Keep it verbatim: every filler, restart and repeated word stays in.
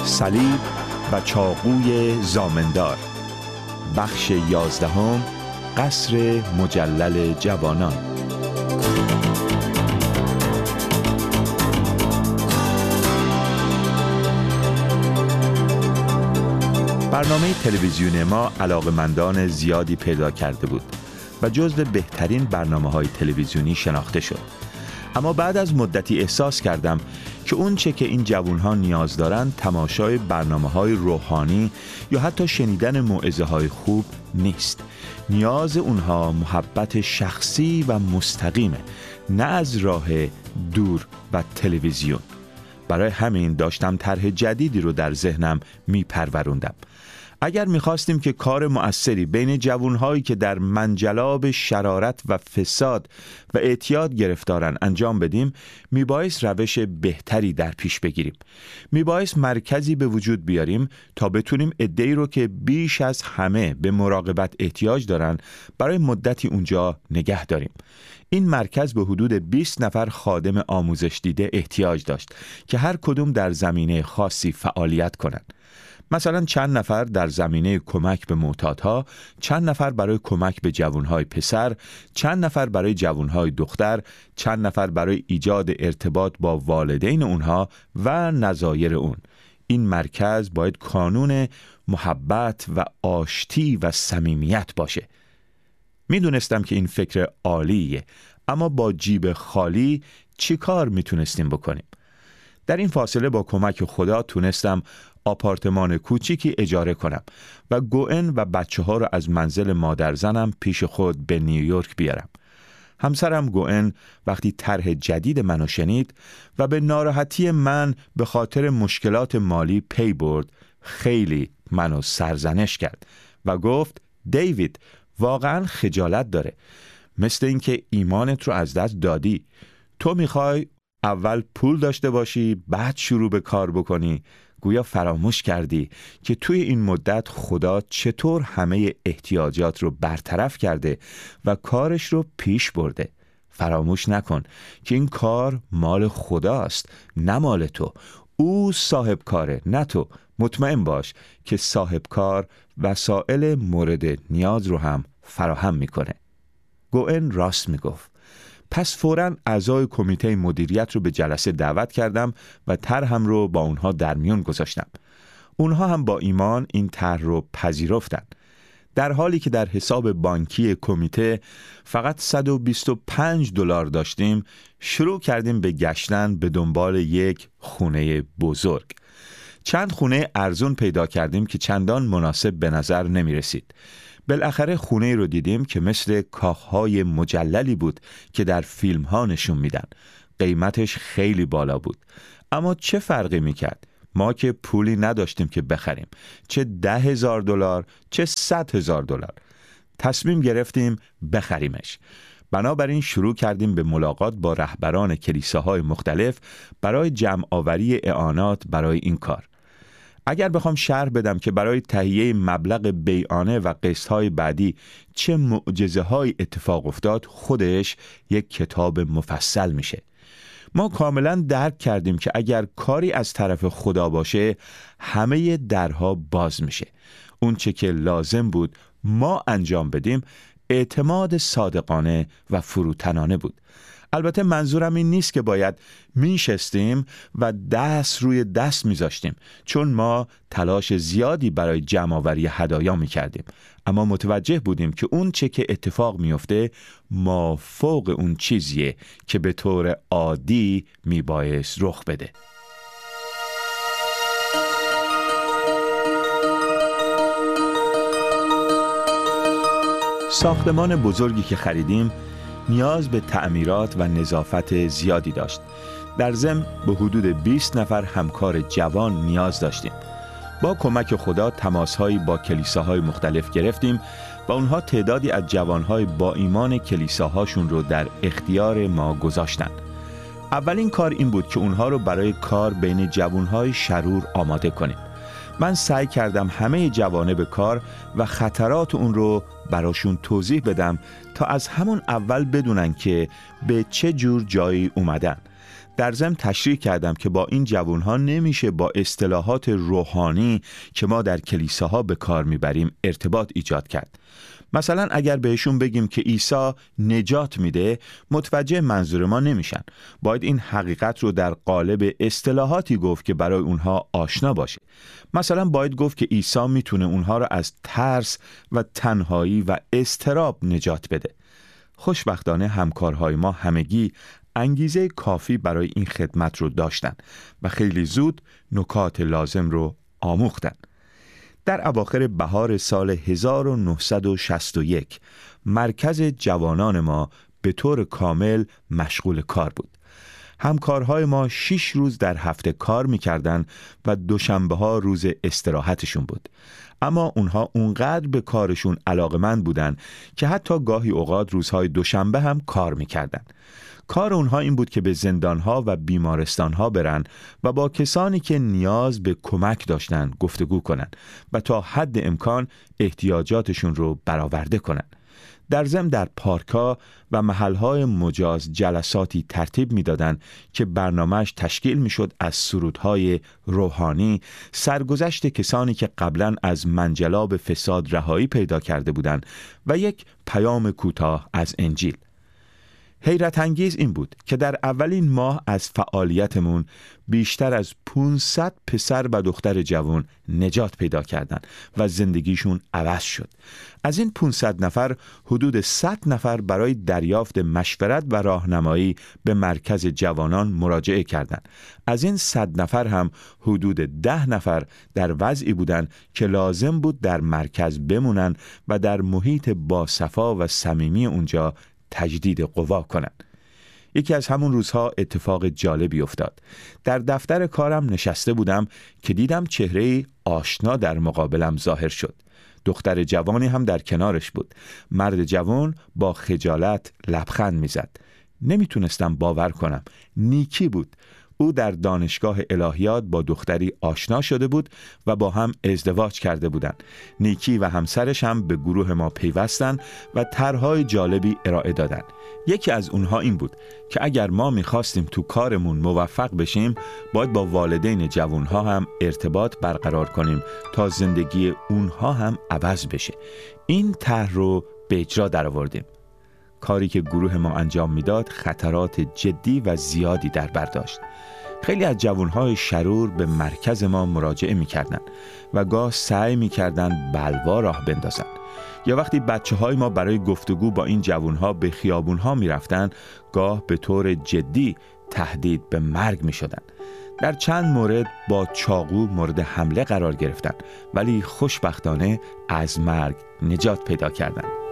صلیب و چاقوی زامندار. بخش یازدهم، قصر مجلل جوانان. برنامه تلویزیونی ما علاقه‌مندان زیادی پیدا کرده بود و جزو بهترین برنامه‌های تلویزیونی شناخته شد. اما بعد از مدتی احساس کردم که اون چه که این جوانها نیاز دارن تماشای برنامه‌های روحانی یا حتی شنیدن موعظه‌های خوب نیست. نیاز اونها محبت شخصی و مستقیمه، نه از راه دور و تلویزیون. برای همین داشتم طرح جدیدی رو در ذهنم میپروروندم. اگر میخواستیم که کار مؤثری بین جوانهایی که در منجلاب شرارت و فساد و اعتیاد گرفتارن انجام بدیم، میبایست روش بهتری در پیش بگیریم. میبایست مرکزی به وجود بیاریم تا بتونیم عده‌ای رو که بیش از همه به مراقبت احتیاج دارن برای مدتی اونجا نگه داریم. این مرکز به حدود بیست نفر خادم آموزش دیده احتیاج داشت که هر کدوم در زمینه خاصی فعالیت کنند. مثلا چند نفر در زمینه کمک به معتادها، چند نفر برای کمک به جوانهای پسر، چند نفر برای جوانهای دختر، چند نفر برای ایجاد ارتباط با والدین اونها و نظایر اون. این مرکز باید کانون محبت و آشتی و صمیمیت باشه. میدونستم که این فکر عالیه، اما با جیب خالی چی کار میتونستیم بکنیم؟ در این فاصله با کمک خدا تونستم آپارتمان کوچیکی اجاره کنم و گوئن و بچه ها رو از منزل مادر زنم پیش خود به نیویورک بیارم. همسرم گوئن وقتی طرح جدید منو شنید و به ناراحتی من به خاطر مشکلات مالی پی برد، خیلی منو سرزنش کرد و گفت دیوید واقعا خجالت داره، مثل اینکه ایمانت رو از دست دادی. تو میخوای اول پول داشته باشی بعد شروع به کار بکنی. گویا فراموش کردی که توی این مدت خدا چطور همه احتیاجات رو برطرف کرده و کارش رو پیش برده. فراموش نکن که این کار مال خداست، نه مال تو. او صاحب کاره، نه تو. مطمئن باش که صاحب کار وسایل مورد نیاز رو هم فراهم میکنه. گوئن راست میگفت. پس فوراً اعضای کمیته مدیریت رو به جلسه دعوت کردم و طرحم رو با اونها در میون گذاشتم. اونها هم با ایمان این طرح رو پذیرفتن. در حالی که در حساب بانکی کمیته فقط صد و بیست و پنج دلار داشتیم، شروع کردیم به گشتن به دنبال یک خونه بزرگ. چند خونه ارزون پیدا کردیم که چندان مناسب به نظر نمی رسید. بالاخره خونه رو دیدیم که مثل کاخهای مجللی بود که در فیلم ها نشون میدن. قیمتش خیلی بالا بود، اما چه فرقی میکرد؟ ما که پولی نداشتیم که بخریم، چه ده هزار دلار چه صد هزار دلار. تصمیم گرفتیم بخریمش. بنابراین شروع کردیم به ملاقات با رهبران کلیساهای مختلف برای جمع آوری اعانات برای این کار. اگر بخوام شرح بدم که برای تهیه مبلغ بیعانه و قسطهای بعدی چه معجزه‌هایی اتفاق افتاد، خودش یک کتاب مفصل میشه. ما کاملا درک کردیم که اگر کاری از طرف خدا باشه، همه درها باز میشه. اون چه که لازم بود ما انجام بدیم اعتماد صادقانه و فروتنانه بود. البته منظورم این نیست که باید میشستیم و دست روی دست میذاشتیم، چون ما تلاش زیادی برای جمع‌آوری هدایا میکردیم، اما متوجه بودیم که اون چه که اتفاق میفته مافوق اون چیزیه که به طور عادی میبایست رخ بده. ساختمان بزرگی که خریدیم نیاز به تعمیرات و نظافت زیادی داشت. در ضمن به حدود بیست نفر همکار جوان نیاز داشتیم. با کمک خدا تماس‌هایی با کلیساهای مختلف گرفتیم و اونها تعدادی از جوانهای با ایمان کلیساهاشون رو در اختیار ما گذاشتن. اولین کار این بود که اونها رو برای کار بین جوانهای شرور آماده کنیم. من سعی کردم همه جوانب کار و خطرات اون رو براشون توضیح بدم تا از همون اول بدونن که به چه جور جایی اومدن. در ضمن تشریح کردم که با این جوانها نمیشه با اصطلاحات روحانی که ما در کلیساها به کار میبریم ارتباط ایجاد کرد. مثلا اگر بهشون بگیم که عیسی نجات میده، متوجه منظور ما نمیشن. باید این حقیقت رو در قالب اصطلاحاتی گفت که برای اونها آشنا باشه. مثلا باید گفت که عیسی میتونه اونها رو از ترس و تنهایی و اضطراب نجات بده. خوشبختانه همکارهای ما همگی انگیزه کافی برای این خدمت رو داشتن و خیلی زود نکات لازم رو آموختن. در اواخر بهار سال هزار و نهصد و شصت و یک مرکز جوانان ما به طور کامل مشغول کار بود. همکارهای ما شش روز در هفته کار می‌کردند و دوشنبه ها روز استراحتشون بود. اما اونها اونقدر به کارشون علاقمند بودن که حتی گاهی اوقات روزهای دوشنبه هم کار می‌کردن. کار اونها این بود که به زندانها و بیمارستانها برن و با کسانی که نیاز به کمک داشتن گفتگو کنن و تا حد امکان احتیاجاتشون رو برآورده کنن. در ضمن در پارک‌ها و محل‌های مجاز جلساتی ترتیب می‌دادند که برنامه‌اش تشکیل می‌شد از سرودهای روحانی، سرگذشت کسانی که قبلاً از منجلاب فساد رهایی پیدا کرده بودند و یک پیام کوتاه از انجیل. حیرت انگیز این بود که در اولین ماه از فعالیتمون بیشتر از پانصد پسر و دختر جوان نجات پیدا کردند و زندگیشون عوض شد. از این پانصد نفر حدود صد نفر برای دریافت مشورت و راهنمایی به مرکز جوانان مراجعه کردند. از این صد نفر هم حدود ده نفر در وضعی بودند که لازم بود در مرکز بمونن و در محیط باصفا و صمیمی اونجا تجدید قوا کنند. یکی از همون روزها اتفاق جالبی افتاد. در دفتر کارم نشسته بودم که دیدم چهره‌ای آشنا در مقابلم ظاهر شد. دختر جوانی هم در کنارش بود. مرد جوان با خجالت لبخند میزد. نمیتونستم باور کنم. نیکی بود. او در دانشگاه الهیات با دختری آشنا شده بود و با هم ازدواج کرده بودند. نیکی و همسرش هم به گروه ما پیوستند و طرح‌های جالبی ارائه دادند. یکی از اونها این بود که اگر ما می‌خواستیم تو کارمون موفق بشیم، باید با والدین جوانها هم ارتباط برقرار کنیم تا زندگی اونها هم عوض بشه. این طرح رو به اجرا درآوردیم. کاری که گروه ما انجام میداد خطرات جدی و زیادی در بر داشت. خیلی از جوانهای شرور به مرکز ما مراجعه میکردن و گاه سعی میکردن بلوا راه بندازن. یا وقتی بچه های ما برای گفتگو با این جوانها به خیابونها میرفتن، گاه به طور جدی تهدید به مرگ میشدن. در چند مورد با چاقو مورد حمله قرار گرفتن، ولی خوشبختانه از مرگ نجات پیدا کردند.